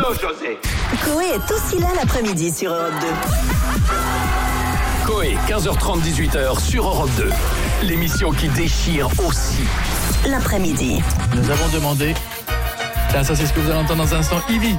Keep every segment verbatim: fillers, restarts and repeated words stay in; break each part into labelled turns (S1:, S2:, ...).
S1: José.
S2: Coé est aussi là l'après-midi sur Europe deux.
S3: Coé, quinze heures trente, dix-huit heures sur Europe deux. L'émission qui déchire aussi
S2: l'après-midi.
S4: Nous avons demandé... Tiens, ça c'est ce que vous allez entendre dans un instant. Ivy.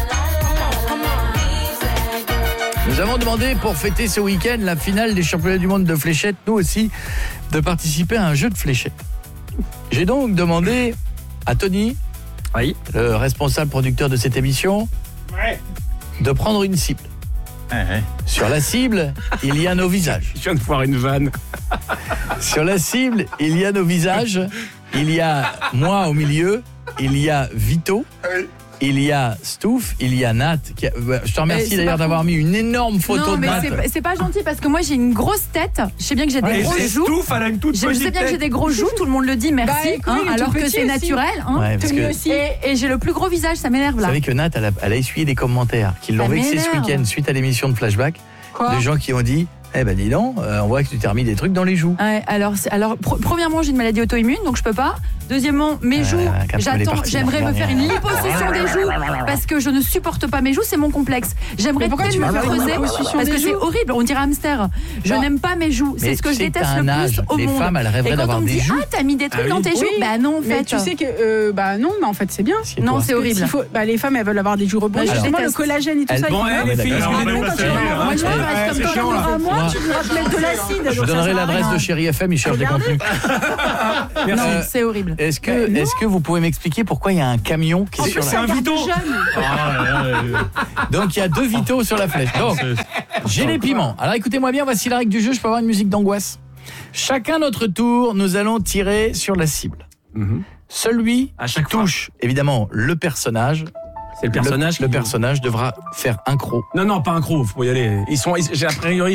S4: Nous avons demandé pour fêter ce week-end la finale des championnats du monde de fléchettes, nous aussi, de participer à un jeu de fléchettes. J'ai donc demandé à Tony, oui, le responsable producteur de cette émission, ouais, de prendre une cible. Ouais, ouais. Sur la cible, il y a nos visages.
S5: Je viens de voir une vanne.
S4: Sur la cible, il y a nos visages. Il y a moi au milieu. Il y a Vito. Oui. Il y a Stouff, il y a Nat. Qui a... Je te remercie d'ailleurs d'avoir mis une énorme photo
S6: non,
S4: de Nat.
S6: Non, mais c'est pas gentil parce que moi j'ai une grosse tête. Je sais bien que j'ai des
S5: ouais,
S6: gros joues.
S5: Stouff, elle a une toute
S6: je
S5: petite
S6: sais bien
S5: tête.
S6: que j'ai des gros joues, tout le monde le dit, merci. Bah, écoute, hein, alors que c'est naturel. Hein.
S4: Ouais, parce que...
S6: aussi. Et, et j'ai le plus gros visage, ça m'énerve là.
S4: Vous savez que Nat, elle a, elle a essuyé des commentaires qui l'ont vexé ce week-end suite à l'émission de Flashback.
S6: Quoi ?
S4: De gens qui ont dit... Eh ben dis donc, euh, on voit que tu t'es remis des trucs dans les joues.
S6: Ouais, alors, alors pr- premièrement, j'ai une maladie auto-immune, donc je peux pas. Deuxièmement, mes joues, euh, j'attends, j'aimerais me faire une liposuction des joues parce que je ne supporte pas mes joues, c'est mon complexe. J'aimerais peut-être me faire creuser parce que c'est horrible, on dirait hamster. Je bah, n'aime pas mes joues, c'est ce que je déteste le plus au
S4: les
S6: monde.
S4: Femmes, elles rêveraient d'avoir des joues.
S6: Et quand on me dit ah, t'as mis des trucs
S7: ah,
S6: dans tes
S7: oui.
S6: joues, bah non en fait.
S7: Mais tu sais que euh, bah non, mais en fait c'est bien.
S6: Non, c'est horrible.
S7: Faut, bah, les femmes elles veulent avoir des joues rebondies. Justement le collagène et tout ça.
S5: Bon, les filles,
S7: moi je reste comme toi. Moi, tu devras te mettre de l'acide.
S4: Je donnerai l'adresse de Chéri F M, ils cherchent des contenus.
S6: Non, c'est horrible.
S4: Est-ce que, est-ce que vous pouvez m'expliquer pourquoi il y a un camion qui est sur la...
S5: C'est un Vito.
S4: Donc il y a deux Vitos sur la flèche. Donc, j'ai les piments. Alors écoutez-moi bien, voici la règle du jeu, je peux avoir une musique d'angoisse. Chacun notre tour, nous allons tirer sur la cible. Mm-hmm. Celui
S5: à chaque
S4: qui touche, fois. évidemment, le personnage...
S5: C'est le personnage
S4: le,
S5: qui...
S4: le personnage devra faire un croc.
S5: Non, non, pas un croc, faut y aller. Ils sont, ils, j'ai a priori...